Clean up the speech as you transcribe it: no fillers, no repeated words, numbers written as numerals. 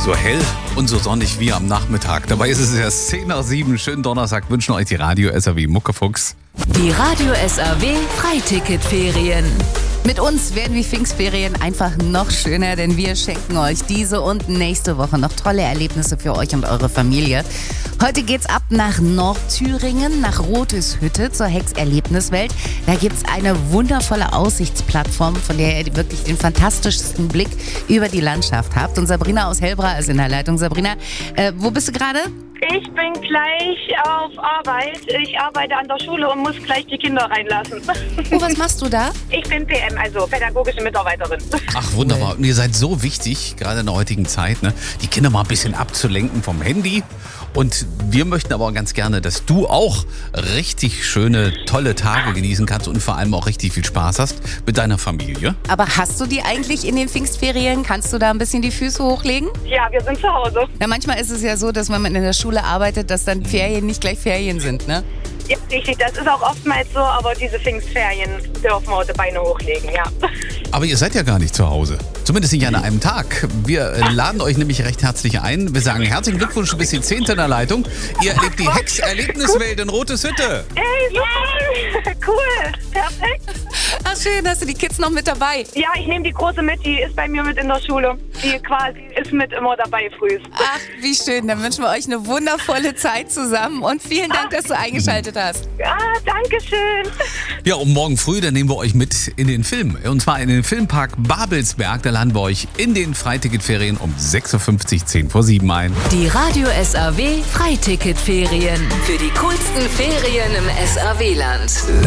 So hell und so sonnig wie am Nachmittag. Dabei ist es erst 10 nach 7. Schönen Donnerstag wünschen euch die Radio SAW Muckefuchs. Die Radio SAW Freiticketferien. Mit uns werden die Pfingstferien einfach noch schöner, denn wir schenken euch diese und nächste Woche noch tolle Erlebnisse für euch und eure Familie. Heute geht's ab nach Nordthüringen, nach Roteshütte zur Hex-Erlebniswelt. Da gibt's eine wundervolle Aussichtsplattform, von der ihr wirklich den fantastischsten Blick über die Landschaft habt. Und Sabrina aus Hellbra ist in der Leitung. Sabrina, wo bist du gerade? Ich bin gleich auf Arbeit. Ich arbeite an der Schule und muss gleich die Kinder reinlassen. Oh, was machst du da? Ich bin PM, also pädagogische Mitarbeiterin. Ach, wunderbar. Und ihr seid so wichtig, gerade in der heutigen Zeit, ne? Die Kinder mal ein bisschen abzulenken vom Handy. Und wir möchten aber ganz gerne, dass du auch richtig schöne, tolle Tage genießen kannst und vor allem auch richtig viel Spaß hast mit deiner Familie. Aber hast du die eigentlich in den Pfingstferien? Kannst du da ein bisschen die Füße hochlegen? Ja, wir sind zu Hause. Ja, manchmal ist es ja so, dass wenn man in der Schule arbeitet, dass dann Ferien nicht gleich Ferien sind, ne? Ja, richtig, das ist auch oftmals so, aber diese Pfingstferien dürfen wir die Beine hochlegen, ja. Aber ihr seid ja gar nicht zu Hause. Zumindest nicht an einem Tag. Wir laden euch nämlich recht herzlich ein. Wir sagen herzlichen Glückwunsch, du bist die 10. in der Leitung. Ihr erlebt die Hex-Erlebniswelt in Roteshütte. Ey, super, cool, perfekt. Ach schön, hast du die Kids noch mit dabei? Ja, ich nehme die Große mit, die ist bei mir mit in der Schule. Die quasi ist mit immer dabei früh. Ach, wie schön. Dann wünschen wir euch eine wundervolle Zeit zusammen und vielen Dank, dass du eingeschaltet hast. Ja, danke schön. Ja, und morgen früh, dann nehmen wir euch mit in den Film. Und zwar in den Filmpark Babelsberg. Da laden wir euch in den Freiticketferien um 6.50 Uhr, 10 vor 7 ein. Die Radio SAW Freiticketferien. Für die coolsten Ferien im SAW-Land.